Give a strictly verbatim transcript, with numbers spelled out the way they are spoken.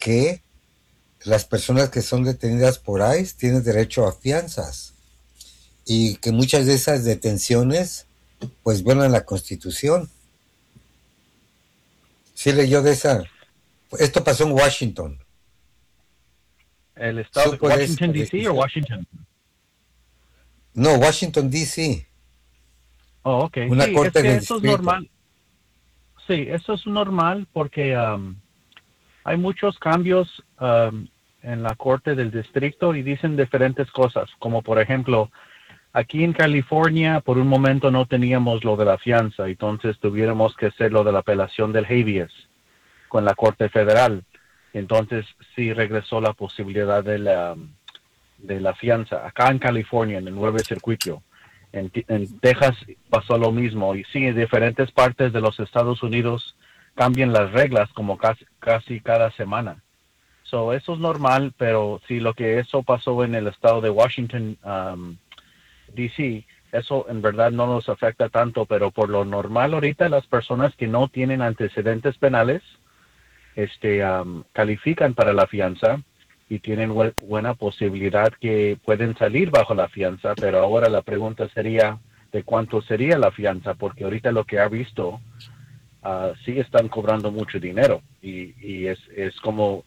que las personas que son detenidas por ICE tienen derecho a fianzas y que muchas de esas detenciones pues violan la Constitución. Sí leyó de esa. Esto pasó en Washington. El estado de Supo de Washington, esa D C o decisión. Washington. No, Washington, D C. Oh, ok. Una Sí, es corte que de eso es distrito. normal. Sí, eso es normal porque um, hay muchos cambios um, en la corte del distrito y dicen diferentes cosas, como por ejemplo, aquí en California por un momento no teníamos lo de la fianza, entonces tuviéramos que hacer lo de la apelación del habeas con la Corte Federal. Entonces sí regresó la posibilidad de la, de la fianza. Acá en California, en el nuevo circuito. En, en Texas pasó lo mismo. Y sí, en diferentes partes de los Estados Unidos cambian las reglas como casi, casi cada semana. So, eso es normal, pero sí, lo que eso pasó en el estado de Washington, um, D C, eso en verdad no nos afecta tanto, pero por lo normal ahorita las personas que no tienen antecedentes penales, este, um, califican para la fianza y tienen bu buena posibilidad que pueden salir bajo la fianza, pero ahora la pregunta sería de cuánto sería la fianza, porque ahorita lo que ha visto uh, sí están cobrando mucho dinero y, y es, es como